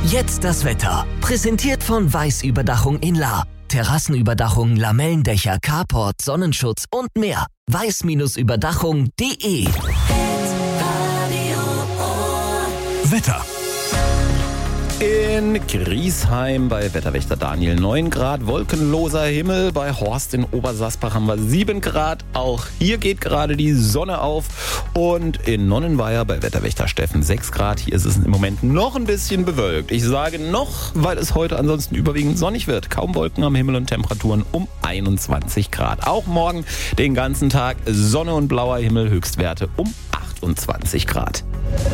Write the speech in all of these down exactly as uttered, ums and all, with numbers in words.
Jetzt das Wetter. Präsentiert von Weiß-Überdachung in Lahr. Terrassenüberdachung, Lamellendächer, Carport, Sonnenschutz und mehr. weiß Überdachung punkt de. Wetter. In Griesheim bei Wetterwächter Daniel neun Grad, wolkenloser Himmel. Bei Horst in Obersassbach haben wir sieben Grad. Auch hier geht gerade die Sonne auf. Und in Nonnenweier bei Wetterwächter Steffen sechs Grad. Hier ist es im Moment noch ein bisschen bewölkt. Ich sage noch, weil es heute ansonsten überwiegend sonnig wird. Kaum Wolken am Himmel und Temperaturen um einundzwanzig Grad. Auch morgen den ganzen Tag Sonne und blauer Himmel, Höchstwerte um achtundzwanzig Grad.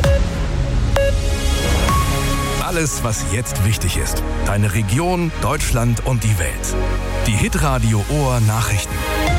Alles, was jetzt wichtig ist. Deine Region, Deutschland und die Welt. Die Hitradio Ohr Nachrichten.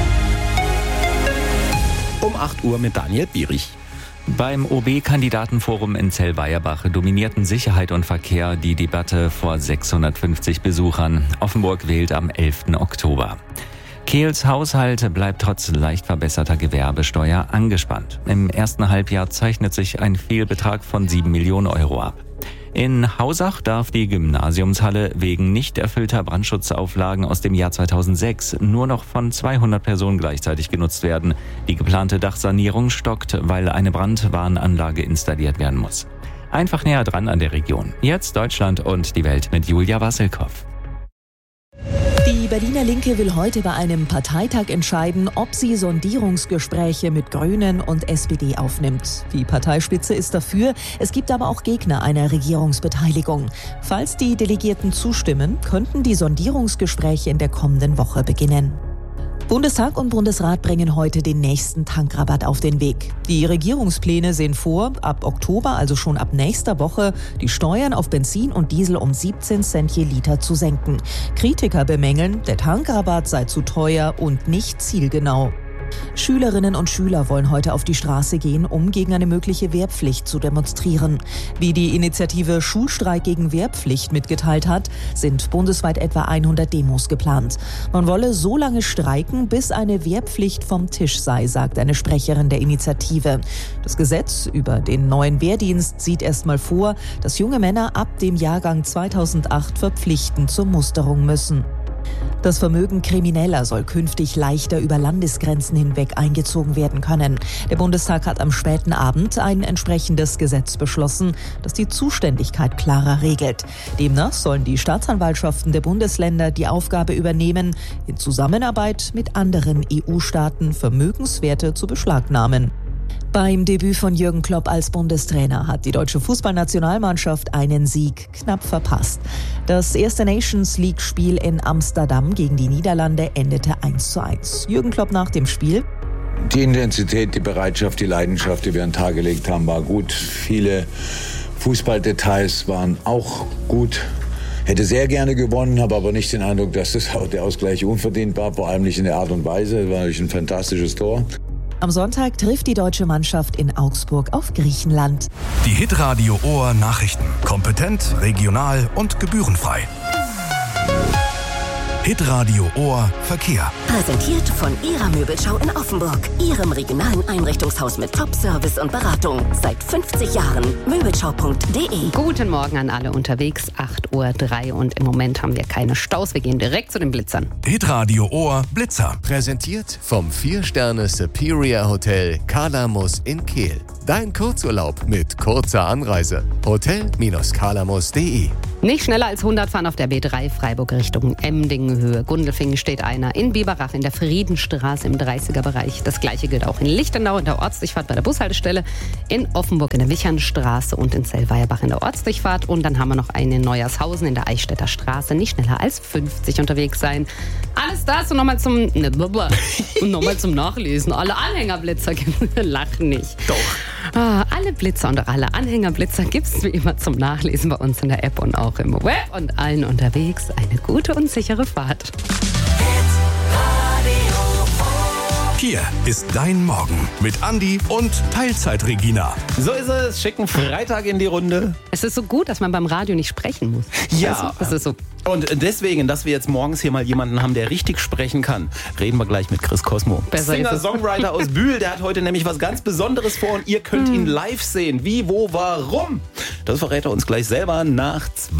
Um acht Uhr mit Daniel Bierich. Beim O B-Kandidatenforum in Zellweierbach dominierten Sicherheit und Verkehr die Debatte vor sechshundertfünfzig Besuchern. Offenburg wählt am elften Oktober. Kehls Haushalt bleibt trotz leicht verbesserter Gewerbesteuer angespannt. Im ersten Halbjahr zeichnet sich ein Fehlbetrag von sieben Millionen Euro ab. In Hausach darf die Gymnasiumshalle wegen nicht erfüllter Brandschutzauflagen aus dem Jahr zweitausendsechs nur noch von zweihundert Personen gleichzeitig genutzt werden. Die geplante Dachsanierung stockt, weil eine Brandwarnanlage installiert werden muss. Einfach näher dran an der Region. Jetzt Deutschland und die Welt mit Julia Wasselkoff. Die Berliner Linke will heute bei einem Parteitag entscheiden, ob sie Sondierungsgespräche mit Grünen und S P D aufnimmt. Die Parteispitze ist dafür, es gibt aber auch Gegner einer Regierungsbeteiligung. Falls die Delegierten zustimmen, könnten die Sondierungsgespräche in der kommenden Woche beginnen. Bundestag und Bundesrat bringen heute den nächsten Tankrabatt auf den Weg. Die Regierungspläne sehen vor, ab Oktober, also schon ab nächster Woche, die Steuern auf Benzin und Diesel um siebzehn Cent je Liter zu senken. Kritiker bemängeln, der Tankrabatt sei zu teuer und nicht zielgenau. Schülerinnen und Schüler wollen heute auf die Straße gehen, um gegen eine mögliche Wehrpflicht zu demonstrieren. Wie die Initiative Schulstreik gegen Wehrpflicht mitgeteilt hat, sind bundesweit etwa hundert Demos geplant. Man wolle so lange streiken, bis eine Wehrpflicht vom Tisch sei, sagt eine Sprecherin der Initiative. Das Gesetz über den neuen Wehrdienst sieht erstmal vor, dass junge Männer ab dem Jahrgang zweitausendacht verpflichtend zur Musterung müssen. Das Vermögen Krimineller soll künftig leichter über Landesgrenzen hinweg eingezogen werden können. Der Bundestag hat am späten Abend ein entsprechendes Gesetz beschlossen, das die Zuständigkeit klarer regelt. Demnach sollen die Staatsanwaltschaften der Bundesländer die Aufgabe übernehmen, in Zusammenarbeit mit anderen E U-Staaten Vermögenswerte zu beschlagnahmen. Beim Debüt von Jürgen Klopp als Bundestrainer hat die deutsche Fußballnationalmannschaft einen Sieg knapp verpasst. Das erste Nations-League-Spiel in Amsterdam gegen die Niederlande endete eins zu eins. Jürgen Klopp nach dem Spiel: Die Intensität, die Bereitschaft, die Leidenschaft, die wir an den Tag gelegt haben, war gut. Viele Fußballdetails waren auch gut. Hätte sehr gerne gewonnen, habe aber nicht den Eindruck, dass das der Ausgleich unverdient war, vor allem nicht in der Art und Weise. Es war natürlich ein fantastisches Tor. Am Sonntag trifft die deutsche Mannschaft in Augsburg auf Griechenland. Die Hitradio Ohr Nachrichten. Kompetent, regional und gebührenfrei. Hitradio Ohr Verkehr. Präsentiert von Ihrer Möbelschau in Offenburg. Ihrem regionalen Einrichtungshaus mit Top-Service und Beratung. Seit fünfzig Jahren. Möbelschau punkt de. Guten Morgen an alle unterwegs. acht Uhr drei und im Moment haben wir keine Staus. Wir gehen direkt zu den Blitzern. Hitradio Ohr Blitzer. Präsentiert vom vier Sterne Superior Hotel Kalamus in Kehl. Dein Kurzurlaub mit kurzer Anreise. hotel Bindestrich kalamus punkt de. Nicht schneller als hundert fahren auf der B drei Freiburg Richtung Emdingenhöhe. Gundelfingen steht einer. In Biberach in der Friedenstraße im dreißiger Bereich. Das gleiche gilt auch in Lichtenau in der Ortsdurchfahrt bei der Bushaltestelle. In Offenburg in der Wichernstraße und in Zellweierbach in der Ortsdurchfahrt. Und dann haben wir noch einen in Neuershausen in der Eichstätter Straße. Nicht schneller als fünfzig unterwegs sein. Alles das und nochmal zum, ne, und nochmal zum Nachlesen. Alle Anhängerblitzer lachen nicht. Doch. Ah, alle Blitzer und alle Anhängerblitzer gibt es wie immer zum Nachlesen bei uns in der App und auch im Web und allen unterwegs. Eine gute und sichere Fahrt. Hier ist dein Morgen mit Andi und Teilzeit-Regina. So ist es. Schicken Freitag in die Runde. Es ist so gut, dass man beim Radio nicht sprechen muss. Ja. Also, das ist so. Und deswegen, dass wir jetzt morgens hier mal jemanden haben, der richtig sprechen kann, reden wir gleich mit Chris Cosmo. Singer-Songwriter aus Bühl, der hat heute nämlich was ganz Besonderes vor und ihr könnt ihn live sehen. Wie, wo, warum? Das verrät er uns gleich selber nach zwei.